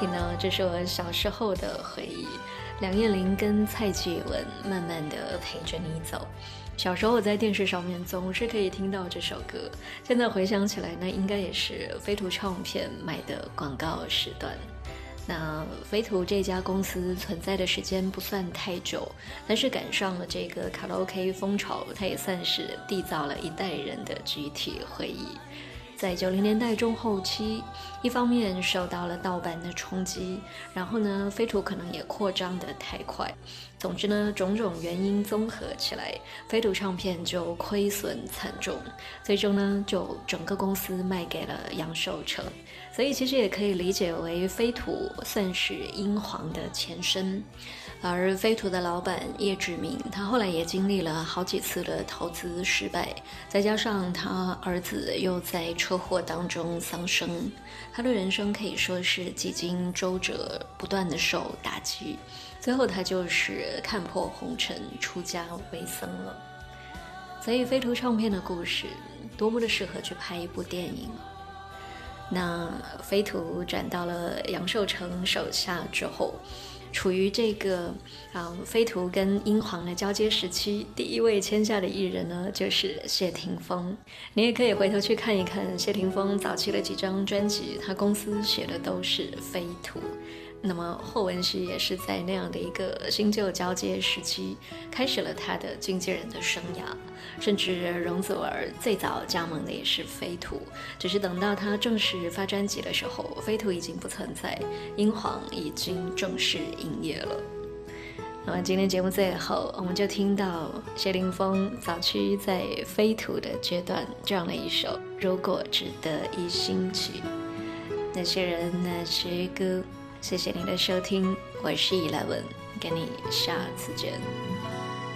品呢，这是我小时候的回忆。梁艳玲跟蔡继文慢慢的陪着你走。小时候我在电视上面总是可以听到这首歌，现在回想起来，那应该也是飞图唱片买的广告时段。那飞图这家公司存在的时间不算太久，但是赶上了这个卡拉 OK 风潮，它也算是缔造了一代人的集体回忆。在90年代中后期，一方面受到了盗版的冲击，然后呢，飞图可能也扩张得太快。总之呢，种种原因综合起来，飞图唱片就亏损惨重，最终呢，就整个公司卖给了杨受成。所以其实也可以理解为飞图算是英皇的前身。而飞图的老板叶志明，他后来也经历了好几次的投资失败，再加上他儿子又在车祸当中丧生，他的人生可以说是几经周折，不断的受打击，最后他就是看破红尘，出家为僧了。所以飞图唱片的故事多么的适合去拍一部电影。那飞图转到了杨受成手下之后，处于这个飞图跟英皇的交接时期，第一位签下的艺人呢，就是谢霆锋。你也可以回头去看一看谢霆锋早期的几张专辑，他公司写的都是飞图。那么后文熙也是在那样的一个新旧交接时期，开始了他的经纪人的生涯，甚至容祖儿最早加盟的也是飞图，只是等到他正式发专辑的时候，飞图已经不存在，英皇已经正式营业了。那么今天节目最后，我们就听到谢霆锋早期在飞图的阶段这样的一首《如果值得一星期》。那些人那些歌，谢谢你的收听，我是11，跟你下次见。